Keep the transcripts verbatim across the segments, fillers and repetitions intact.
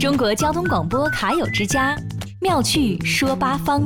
中国交通广播卡友之家，妙趣说八方。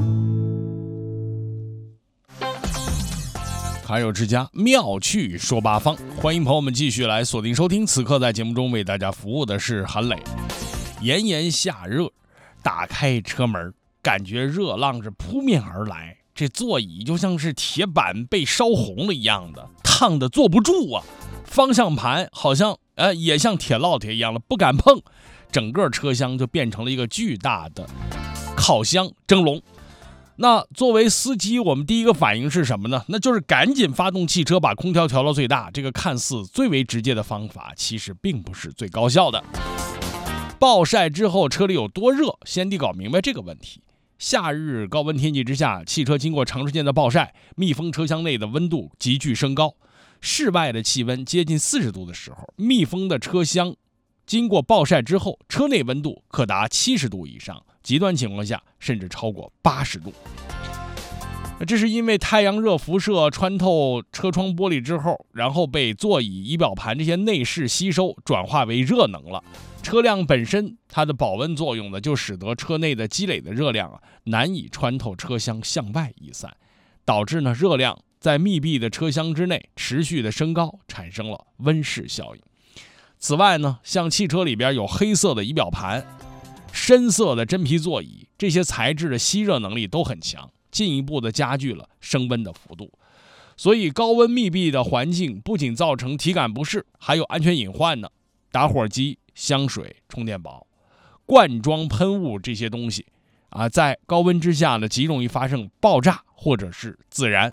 卡友之家，妙趣说八方，欢迎朋友们继续来锁定收听。此刻在节目中为大家服务的是韩磊。炎炎夏热，打开车门，感觉热浪是扑面而来，这座椅就像是铁板被烧红了一样的，烫得坐不住啊。方向盘好像呃也像铁烙铁一样的不敢碰，整个车厢就变成了一个巨大的烤箱蒸笼。那作为司机，我们第一个反应是什么呢？那就是赶紧发动汽车，把空调调到最大。这个看似最为直接的方法，其实并不是最高效的。暴晒之后车里有多热，先得搞明白这个问题。夏日高温天气之下，汽车经过长时间的暴晒，密封车厢内的温度急剧升高。室外的气温接近四十度的时候，密封的车厢经过暴晒之后，车内温度可达七十度以上，极端情况下甚至超过八十度。这是因为太阳热辐射穿透车窗玻璃之后，然后被座椅、仪表盘这些内饰吸收，转化为热能了。车辆本身它的保温作用呢，就使得车内的积累的热量啊难以穿透车厢向外逸散，导致呢热量在密闭的车厢之内持续的升高，产生了温室效应。此外呢，像汽车里边有黑色的仪表盘、深色的真皮座椅，这些材质的吸热能力都很强，进一步的加剧了升温的幅度。所以高温密闭的环境不仅造成体感不适，还有安全隐患呢。打火机、香水、充电宝、罐装喷雾这些东西啊，在高温之下呢，极容易发生爆炸或者是自燃。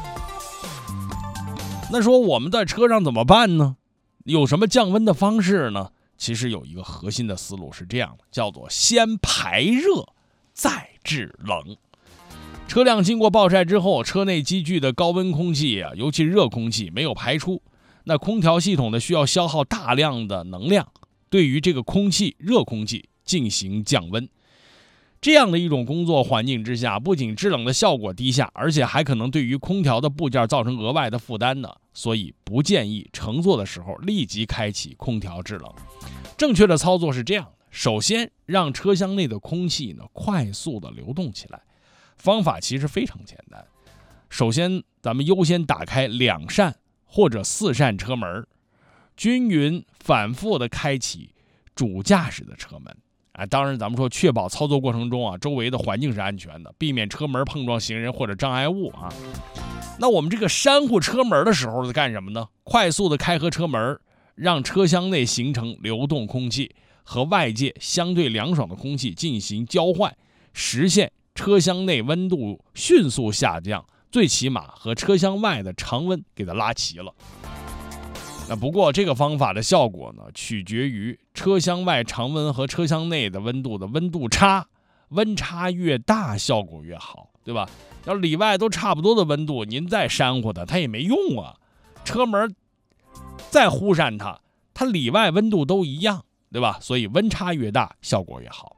那说我们在车上怎么办呢？有什么降温的方式呢？其实有一个核心的思路是这样的，叫做先排热再制冷。车辆经过暴晒之后，车内积聚的高温空气啊，尤其热空气没有排出，那空调系统呢需要消耗大量的能量，对于这个空气热空气进行降温。这样的一种工作环境之下，不仅制冷的效果低下，而且还可能对于空调的部件造成额外的负担呢。所以不建议乘坐的时候立即开启空调制冷。正确的操作是这样的：首先让车厢内的空气呢快速的流动起来。方法其实非常简单，首先咱们优先打开两扇或者四扇车门，均匀反复的开启主驾驶的车门。啊，当然咱们说确保操作过程中啊，周围的环境是安全的，避免车门碰撞行人或者障碍物啊。那我们这个扇护车门的时候在干什么呢？快速的开合车门，让车厢内形成流动空气，和外界相对凉爽的空气进行交换，实现车厢内温度迅速下降，最起码和车厢外的常温给它拉齐了。那不过这个方法的效果呢，取决于车厢外常温和车厢内的温度的温度差，温差越大效果越好，对吧？要里外都差不多的温度，您再扇呼它它也没用啊。车门再忽扇它，它里外温度都一样，对吧？所以温差越大效果越好。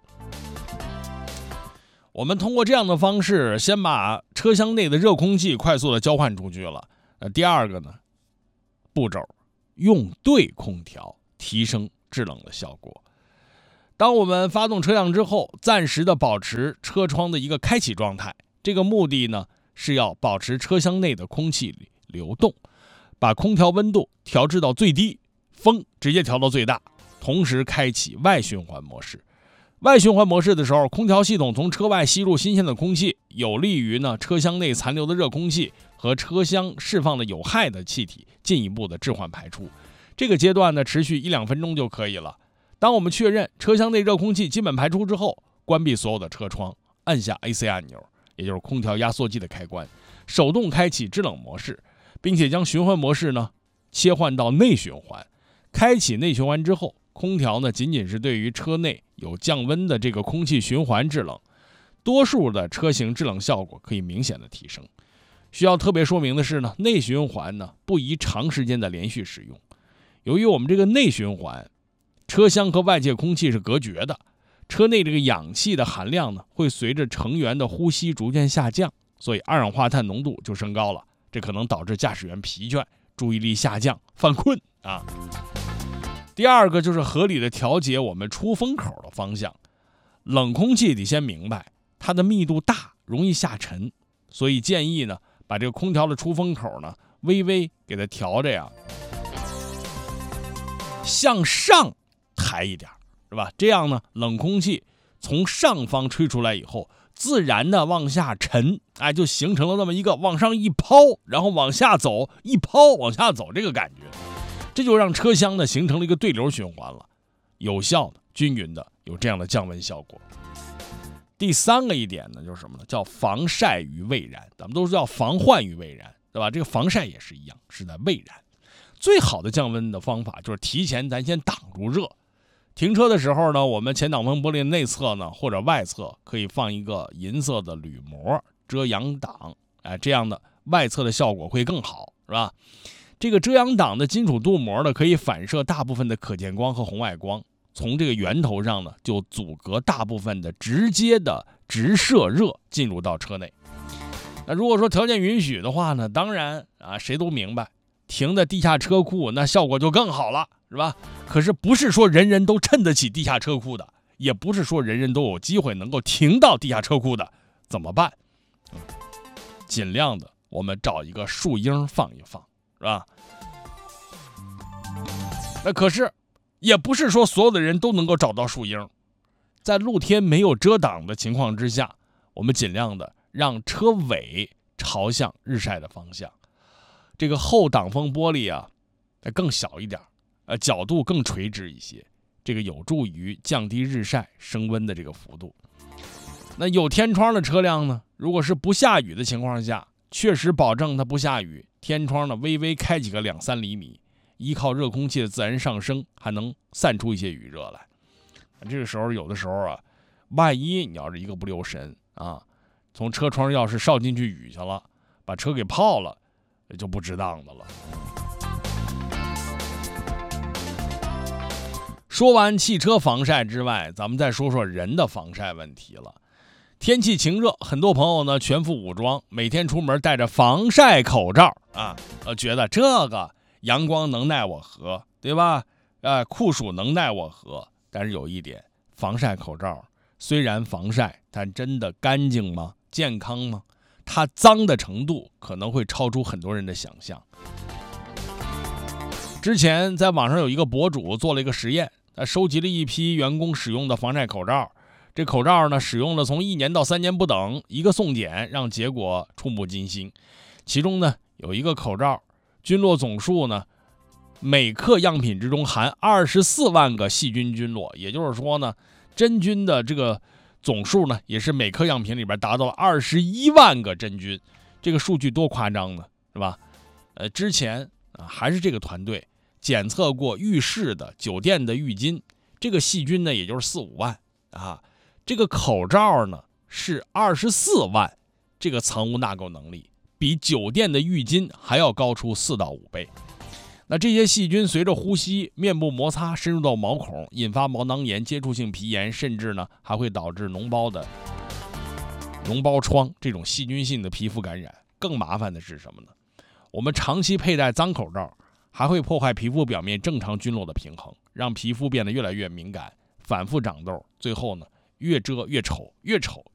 我们通过这样的方式，先把车厢内的热空气快速的交换出去了。那第二个呢，步骤用对空调，提升制冷的效果。当我们发动车辆之后，暂时的保持车窗的一个开启状态，这个目的呢是要保持车厢内的空气流动，把空调温度调至到最低，风直接调到最大，同时开启外循环模式。外循环模式的时候，空调系统从车外吸入新鲜的空气，有利于呢车厢内残留的热空气和车厢释放的有害的气体进一步的置换排出。这个阶段呢持续一两分钟就可以了。当我们确认车厢内热空气基本排出之后，关闭所有的车窗，按下 A C 按钮，也就是空调压缩机的开关，手动开启制冷模式，并且将循环模式呢切换到内循环。开启内循环之后，空调呢仅仅是对于车内有降温的这个空气循环制冷，多数的车型制冷效果可以明显的提升。需要特别说明的是呢，内循环呢不宜长时间的连续使用。由于我们这个内循环，车厢和外界空气是隔绝的，车内这个氧气的含量呢会随着成员的呼吸逐渐下降，所以二氧化碳浓度就升高了，这可能导致驾驶员疲倦、注意力下降、犯困啊。 第二个就是合理的调节我们出风口的方向。冷空气得先明白，它的密度大，容易下沉，所以建议呢，把这个空调的出风口呢，微微给它调着呀，向上抬一点，是吧？这样呢，冷空气从上方吹出来以后，自然的往下沉，哎，就形成了那么一个往上一抛，然后往下走，一抛往下走这个感觉，这就让车厢呢形成了一个对流循环了，有效的、均匀的有这样的降温效果。第三个一点呢，就是什么呢？叫防晒于未然，咱们都是叫防患于未然，对吧？这个防晒也是一样，是在未然。最好的降温的方法就是提前咱先挡住热。停车的时候呢，我们前挡风玻璃内侧呢或者外侧可以放一个银色的铝膜遮阳挡，哎，这样的外侧的效果会更好，是吧？这个遮阳挡的金属镀膜呢，可以反射大部分的可见光和红外光，从这个源头上呢就阻隔大部分的直接的直射热进入到车内。那如果说条件允许的话呢，当然啊，谁都明白，停在地下车库那效果就更好了，是吧？可是不是说人人都趁得起地下车库的，也不是说人人都有机会能够停到地下车库的，怎么办？嗯、尽量的我们找一个树荫放一放，是吧？那可是也不是说所有的人都能够找到树荫，在露天没有遮挡的情况之下，我们尽量的让车尾朝向日晒的方向，这个后挡风玻璃啊更小一点，呃，角度更垂直一些，这个有助于降低日晒升温的这个幅度。那有天窗的车辆呢，如果是不下雨的情况下，确实保证它不下雨，天窗呢微微开几个两三厘米，依靠热空气的自然上升，还能散出一些雨热来。这个时候有的时候啊，万一你要是一个不留神啊，从车窗要是烧进去雨去了，把车给泡了，也就不值当的了。说完汽车防晒之外，咱们再说说人的防晒问题了。天气晴热，很多朋友呢全副武装，每天出门戴着防晒口罩啊，呃，觉得这个阳光能耐我何，对吧？呃，酷暑能耐我何？但是有一点，防晒口罩虽然防晒，但真的干净吗？健康吗？它脏的程度可能会超出很多人的想象。之前在网上有一个博主做了一个实验，他收集了一批员工使用的防晒口罩，这口罩呢使用了从一年到三年不等，一个送检，让结果触目惊心。其中呢有一个口罩菌落总数呢，每克样品之中含二十四万个细菌菌落，也就是说呢，真菌的这个总数呢，也是每克样品里边达到了二十一万个真菌，这个数据多夸张呢，是吧？呃，之前啊还是这个团队检测过浴室的、酒店的浴巾，这个细菌呢也就是四五万啊，这个口罩呢是二十四万，这个藏污纳垢能力比酒店的浴巾还要高出四到五倍。那这些细菌随着呼吸、面部摩擦深入到毛孔，引发毛囊炎、接触性皮炎，甚至呢还会导致脓包的脓包疮这种细菌性的皮肤感染。更麻烦的是什么呢？我们长期佩戴脏口罩，还会破坏皮肤表面正常菌落的平衡，让皮肤变得越来越敏感，反复长痘，最后呢越遮越丑，越丑